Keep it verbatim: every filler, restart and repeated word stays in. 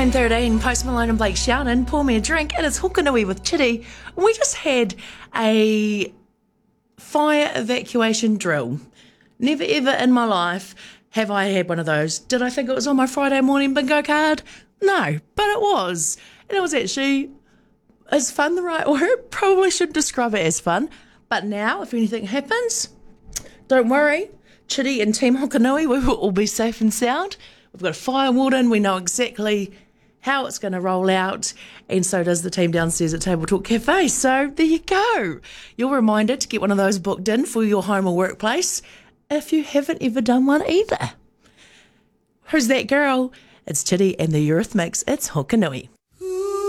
nine thirteen, Post Malone and Blake Shelton, Pour Me a Drink, and it's Hokanui with Chitty. We just had a fire evacuation drill. Never ever in my life have I had one of those. Did I think it was on my Friday morning bingo card? No, but it was. And it was actually, is fun the right word? Probably should describe it as fun. But now, if anything happens, don't worry. Chitty and Team Hokanui, we will all be safe and sound. We've got a fire warden. We know exactly how it's going to roll out, and so does the team downstairs at Table Talk Cafe. So there you go. You're reminded to get one of those booked in for your home or workplace if you haven't ever done one either. Who's that girl? It's Chitty and the Eurythmics. It's Hokanui.